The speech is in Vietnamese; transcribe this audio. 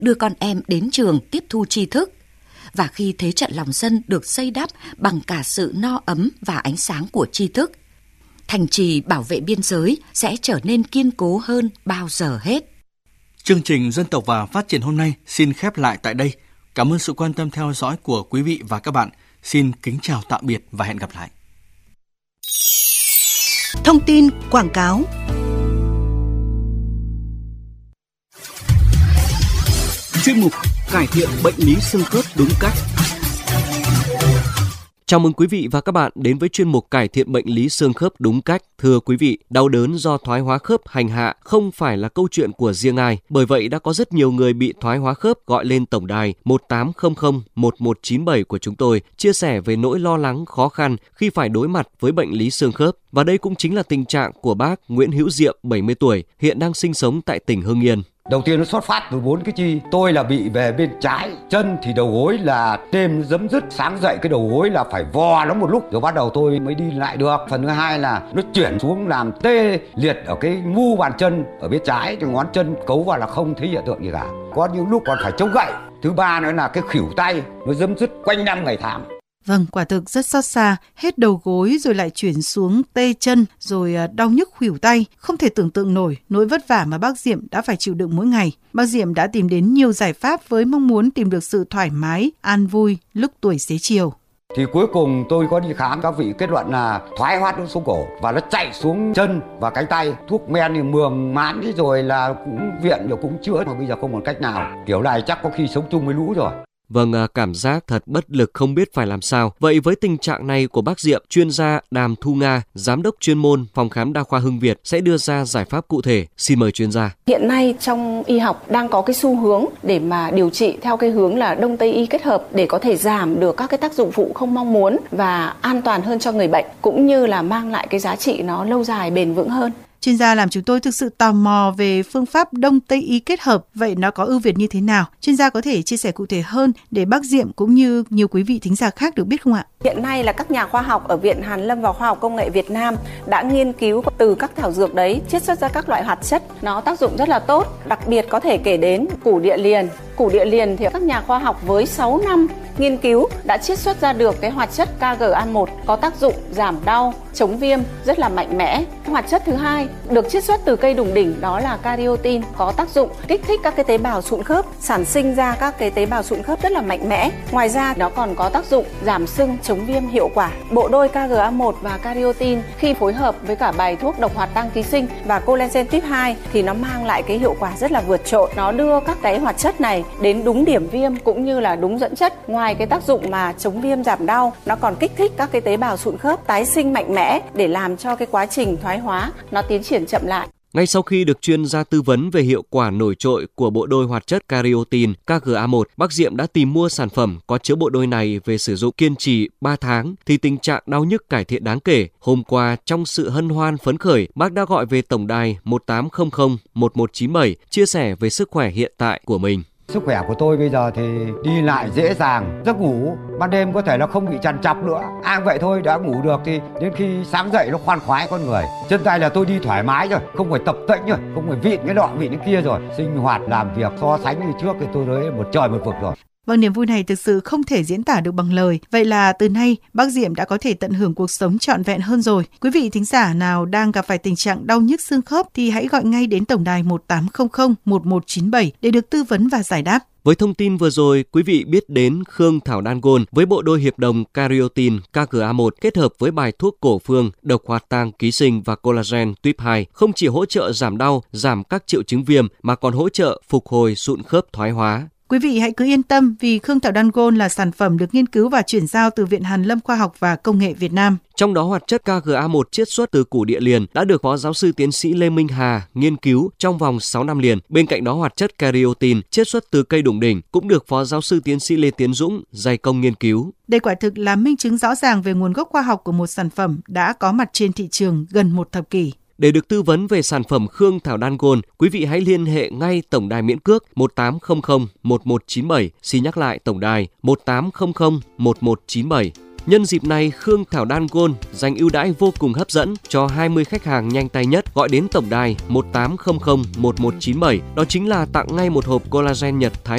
đưa con em đến trường tiếp thu tri thức. Và khi thế trận lòng dân được xây đắp bằng cả sự no ấm và ánh sáng của tri thức, thành trì bảo vệ biên giới sẽ trở nên kiên cố hơn bao giờ hết. Chương trình Dân tộc và Phát triển hôm nay xin khép lại tại đây. Cảm ơn sự quan tâm theo dõi của quý vị và các bạn. Xin kính chào tạm biệt và hẹn gặp lại. Thông tin quảng cáo. Chuyên mục cải thiện bệnh lý xương khớp đúng cách. Chào mừng quý vị và các bạn đến với chuyên mục cải thiện bệnh lý xương khớp đúng cách. Thưa quý vị, đau đớn do thoái hóa khớp hành hạ không phải là câu chuyện của riêng ai. Bởi vậy đã có rất nhiều người bị thoái hóa khớp gọi lên tổng đài 1800 1197 của chúng tôi chia sẻ về nỗi lo lắng khó khăn khi phải đối mặt với bệnh lý xương khớp. Và đây cũng chính là tình trạng của bác Nguyễn Hữu Diệm, 70 tuổi, hiện đang sinh sống tại tỉnh Hưng Yên. Đầu tiên nó xuất phát từ 4 cái chi. Tôi là bị về bên trái, chân thì đầu gối là đêm giấm dứt, sáng dậy cái đầu gối là phải vò nó một lúc rồi bắt đầu tôi mới đi lại được. Phần thứ hai là nó chuyển xuống làm tê liệt ở cái mu bàn chân ở bên trái, thì ngón chân cấu vào là không thấy hiện tượng gì cả. Có những lúc còn phải chống gậy. Thứ ba nữa là cái khuỷu tay nó giấm dứt quanh năm ngày tháng. Vâng, quả thực rất xót xa, hết đầu gối rồi lại chuyển xuống tê chân, rồi đau nhức khuỷu tay. Không thể tưởng tượng nổi nỗi vất vả mà bác Diệm đã phải chịu đựng mỗi ngày. Bác Diệm đã tìm đến nhiều giải pháp với mong muốn tìm được sự thoải mái, an vui lúc tuổi xế chiều. Thì cuối cùng tôi có đi khám, các vị kết luận là thoái hóa đốt sống cổ và nó chạy xuống chân và cánh tay. Thuốc men thì mường mán đi rồi là cũng viện rồi cũng chữa, mà bây giờ không còn cách nào. Kiểu này chắc có khi sống chung với lũ rồi. Vâng, cảm giác thật bất lực không biết phải làm sao. Vậy với tình trạng này của bác Diệm, chuyên gia Đàm Thu Nga, giám đốc chuyên môn phòng khám đa khoa Hưng Việt sẽ đưa ra giải pháp cụ thể. Xin mời chuyên gia. Hiện nay trong y học đang có cái xu hướng để mà điều trị theo cái hướng là Đông Tây y kết hợp để có thể giảm được các cái tác dụng phụ không mong muốn và an toàn hơn cho người bệnh, cũng như là mang lại cái giá trị nó lâu dài bền vững hơn. Chuyên gia làm chúng tôi thực sự tò mò về phương pháp Đông Tây y kết hợp, vậy nó có ưu việt như thế nào? Chuyên gia có thể chia sẻ cụ thể hơn để bác Diệm cũng như nhiều quý vị thính giả khác được biết không ạ? Hiện nay là các nhà khoa học ở Viện Hàn Lâm và Khoa học Công nghệ Việt Nam đã nghiên cứu từ các thảo dược đấy chiết xuất ra các loại hoạt chất, nó tác dụng rất là tốt. Đặc biệt có thể kể đến củ địa liền. Củ địa liền thì các nhà khoa học với 6 năm nghiên cứu đã chiết xuất ra được cái hoạt chất KGA1 có tác dụng giảm đau, chống viêm rất là mạnh mẽ. Hoạt chất thứ hai được chiết xuất từ cây đùng đỉnh đó là karyotin, có tác dụng kích thích các cái tế bào sụn khớp, sản sinh ra các cái tế bào sụn khớp rất là mạnh mẽ. Ngoài ra nó còn có tác dụng giảm sưng, chống viêm hiệu quả. Bộ đôi KGA1 và karyotin khi phối hợp với cả bài thuốc độc hoạt tăng ký sinh và collagen type 2 thì nó mang lại cái hiệu quả rất là vượt trội. Nó đưa các cái hoạt chất này đến đúng điểm viêm cũng như là đúng dẫn chất. Ngoài cái tác dụng mà chống viêm giảm đau, nó còn kích thích các cái tế bào sụn khớp tái sinh mạnh mẽ để làm cho cái quá trình thoái hóa nó tiến triển chậm lại. Ngay sau khi được chuyên gia tư vấn về hiệu quả nổi trội của bộ đôi hoạt chất karyotin KGA1, bác Diệm đã tìm mua sản phẩm có chứa bộ đôi này về sử dụng kiên trì 3 tháng thì tình trạng đau nhức cải thiện đáng kể. Hôm qua, trong sự hân hoan phấn khởi, bác đã gọi về tổng đài 1800 1197 chia sẻ về sức khỏe hiện tại của mình. Sức khỏe của tôi bây giờ thì đi lại dễ dàng, giấc ngủ ban đêm có thể là không bị trằn trọc nữa. Vậy thôi, đã ngủ được thì đến khi sáng dậy nó khoan khoái con người. Chân tay là tôi đi thoải mái rồi, không phải tập tễnh rồi, không phải vịn cái nọ vịn cái kia rồi. Sinh hoạt làm việc so sánh như trước thì tôi thấy một trời một vực rồi. Vâng, niềm vui này thực sự không thể diễn tả được bằng lời. Vậy là từ nay, bác Diệm đã có thể tận hưởng cuộc sống trọn vẹn hơn rồi. Quý vị thính giả nào đang gặp phải tình trạng đau nhức xương khớp thì hãy gọi ngay đến tổng đài 1800 1197 để được tư vấn và giải đáp. Với thông tin vừa rồi, quý vị biết đến Khương Thảo Đan Gôn với bộ đôi hiệp đồng karyotin KGA1 kết hợp với bài thuốc cổ phương, độc hoạt tăng ký sinh và collagen type 2 không chỉ hỗ trợ giảm đau, giảm các triệu chứng viêm mà còn hỗ trợ phục hồi sụn khớp thoái hóa. Quý vị hãy cứ yên tâm vì Khương Thảo Đan Gôn là sản phẩm được nghiên cứu và chuyển giao từ Viện Hàn Lâm Khoa học và Công nghệ Việt Nam. Trong đó hoạt chất KGA1 chiết xuất từ củ địa liền đã được Phó Giáo sư Tiến sĩ Lê Minh Hà nghiên cứu trong vòng 6 năm liền. Bên cạnh đó hoạt chất karyotin chiết xuất từ cây đùng đỉnh cũng được Phó Giáo sư Tiến sĩ Lê Tiến Dũng dày công nghiên cứu. Đây quả thực là minh chứng rõ ràng về nguồn gốc khoa học của một sản phẩm đã có mặt trên thị trường gần một thập kỷ. Để được tư vấn về sản phẩm Khương Thảo Đan Gôn, quý vị hãy liên hệ ngay tổng đài miễn cước 1800 1197. Xin nhắc lại tổng đài 1800 1197. Nhân dịp này, Khương Thảo Đan Gôn dành ưu đãi vô cùng hấp dẫn cho 20 khách hàng nhanh tay nhất gọi đến tổng đài 1800 1197. Đó chính là tặng ngay một hộp collagen Nhật Thái